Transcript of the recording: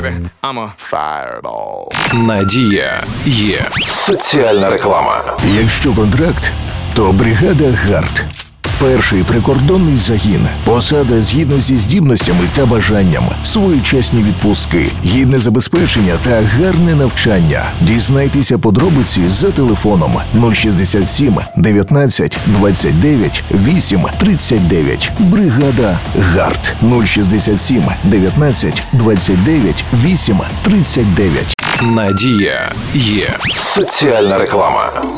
Поїхали. Fireball. Надія є. Соціальна реклама. Якщо контракт, то бригада ГАРД. Перший прикордонний загін. Посада згідно зі здібностями та бажанням. Своєчасні відпустки, гідне забезпечення та гарне навчання. Дізнайтеся подробиці за телефоном 067 19 29 8 39. Бригада ГАРД 067 19 29 8 39. Надія є. Соціальна реклама.